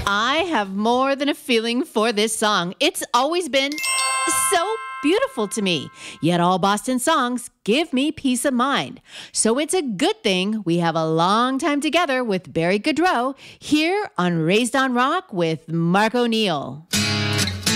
I have more than a feeling for this song. It's always been so beautiful to me. Yet all Boston songs give me peace of mind. So it's a good thing we have a long time together with Barry Goudreau here on Raised on Rock with Mark O'Neill.